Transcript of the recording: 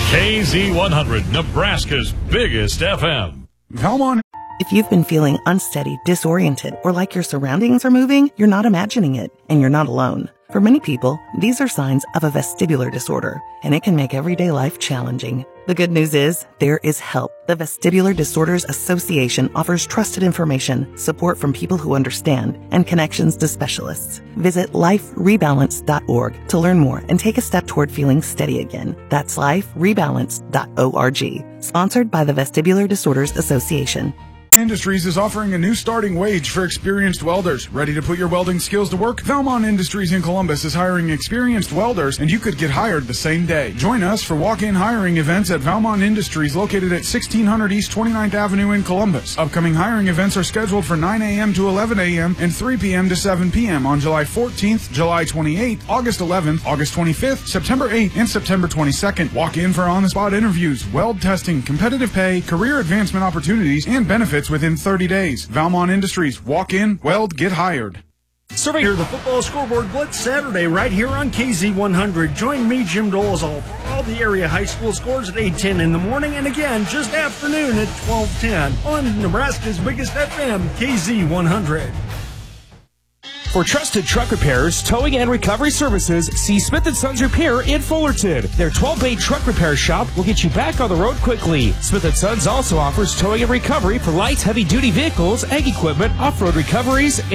KZ100, Nebraska's biggest FM. Valmont. If you've been feeling unsteady, disoriented, or like your surroundings are moving, you're not imagining it, and you're not alone. For many people, these are signs of a vestibular disorder, and it can make everyday life challenging. The good news is, there is help. The Vestibular Disorders Association offers trusted information, support from people who understand, and connections to specialists. Visit liferebalance.org to learn more and take a step toward feeling steady again. That's liferebalance.org. Sponsored by the Vestibular Disorders Association. Industries is offering a new starting wage for experienced welders. Ready to put your welding skills to work? Valmont Industries in Columbus is hiring experienced welders, and you could get hired the same day. Join us for walk-in hiring events at Valmont Industries, located at 1600 East 29th Avenue in Columbus. Upcoming hiring events are scheduled for 9 a.m. to 11 a.m. and 3 p.m. to 7 p.m. on July 14th, July 28th, August 11th, August 25th, September 8th, and September 22nd. Walk in for on-the-spot interviews, weld testing, competitive pay, career advancement opportunities, and benefits within 30 days. Valmont Industries. Walk in, weld, get hired. Serving here the football scoreboard blitz Saturday right here on KZ100. Join me, Jim Dolezal, for all the area high school scores at 8:10 in the morning and again just afternoon at 12:10 on Nebraska's biggest FM, KZ100. For trusted truck repairs, towing, and recovery services, see Smith & Sons Repair in Fullerton. Their 12-bay truck repair shop will get you back on the road quickly. Smith & Sons also offers towing and recovery for light, heavy-duty vehicles, ag equipment, off-road recoveries,